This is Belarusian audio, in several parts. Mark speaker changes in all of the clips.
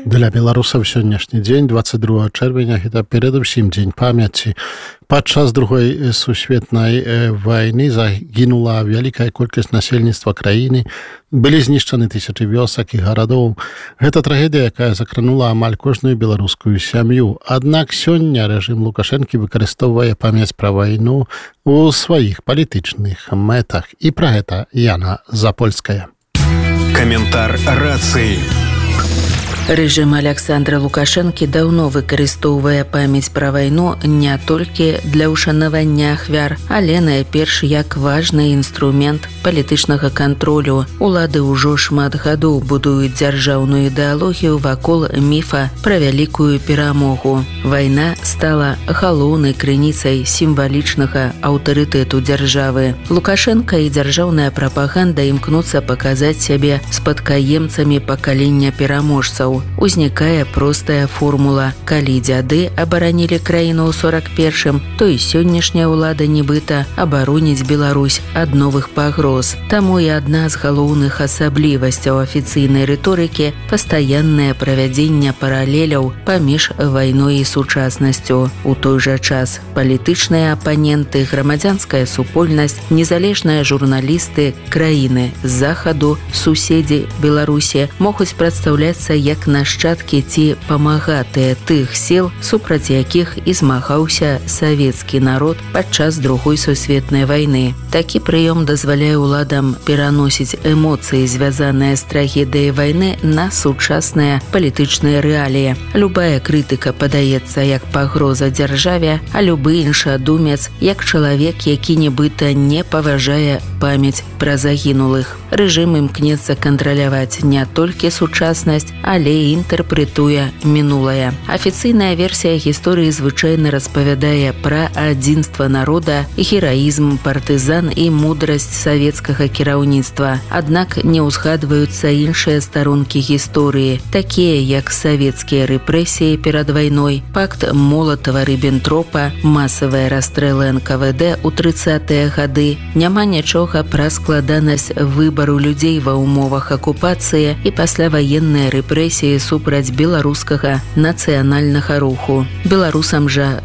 Speaker 1: Для беларусаў сённяшні дзень 22 чэрвеня гэта перадусім дзень памяці. Падчас другой сусветнай вайны загінула вялікая колькасць насельніцтва краіны, былі знішчаны тысячы вёсак і гарадоў. Гэта трагедыя, якая закранула амаль кожную беларускую сям'ю. Аднак сёння рэжым Лукашэнкі выкарыстоўвае памяць пра вайну у сваіх палітычных мэтах. І пра гэта Яна Запольская.
Speaker 2: Каментар рацыі.
Speaker 3: Рэжым Аляксандра Лукашэнкі даўно выкарыстоўвае памяць пра вайну не толькі для ўшанавання ахвяр, але найперш як важны інструмент палітычнага кантролю. Улады ўжо шмат гадоў будуюць дзяржаўную ідэалогію вакол міфа пра вялікую перамогу. Вайна стала галоўнай крыніцай сімвалічнага аўтарытэту дзяржавы. Лукашэнка і дзяржаўная прапаганда імкнуцца паказаць сябе спадкаемцамі пакалення пераможцаў. Узнікае простая формула. Калі дзяды абаранілі краіну ў 41-м, то і сённяшняя ўлада нібыта абароніць Беларусь ад новых пагроз. Таму і адна з галоўных асаблівасцяў афіцыйнай рыторыкі – пастаяннае правядзенне паралеляў паміж вайной і сучаснасцю. У той жа час палітычныя апаненты, грамадзянская супольнасць, незалежныя журналісты краіны з захаду, суседзі Беларусі могуць прадстаўляцца як нашчадкі ці памагатыя тых сіл, супраць якіх і змагаўся савецкі народ падчас Другой сусветнай вайны. Такі прыём дазваляе ўладам пераносіць эмоцыі, звязаныя з трагедыяй вайны, на сучасныя палітычныя рэаліі. Любая крытыка падаецца як пагроза дзяржаве, а любы іншадумец як чалавек, які нібыта не паважае памяць пра загінулых. Рэжым імкнецца кантраляваць не толькі сучаснасць, але і інтэрпрэтуе мінулае. Афіцыйная версія гісторыі звычайна распавядае пра адзінства народа, гераізм партызан і мудрасць савецкага кіраўніцтва. Аднак не ўзгадваюцца іншыя старонкі гісторыі, такія як савецкія рэпрэсіі перад вайной, пакт Молатава-Ріббентропа, масавыя расстрэлы НКВД ў 30-е гады. Няма нічога пра складанасць выбару людзей ва ўмовах акупацыі і пасляваенныя рэпрэсіі супраць беларускага нацыянальнага руху. Беларусам жа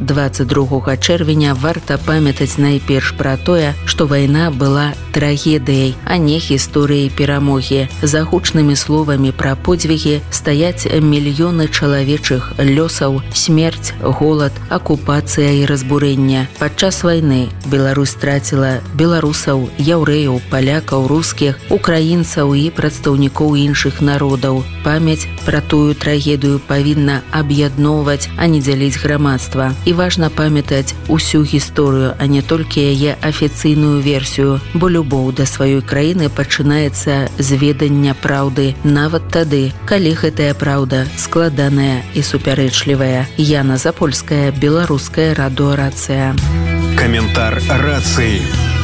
Speaker 3: 22 чэрвеня варта памятаць найперш пра тое, што вайна была трагедыяй, а не гісторыяй перамогі. За гучнымі словамі пра подзвігі стаяць мільёны чалавечых лёсаў, смерць, голад, акупацыя і разбурэнне. Падчас вайны Беларусь страціла беларусаў, яўрэяў, палякаў, рускіх, украінцаў і прадстаўнікоў іншых народаў. Памяць пра тую трагедыю павінна аб'ядноўваць, а не дзяліць грамадства. І важна памятаць усю гісторыю, а не толькі яе афіцыйную версію, бо любоў да сваёй краіны пачынаецца з ведання праўды, нават тады, калі гэтая праўда складаная і супярэчлівая. Яна Запольская, беларуская радыёрацыя.
Speaker 2: Каментар рацыі.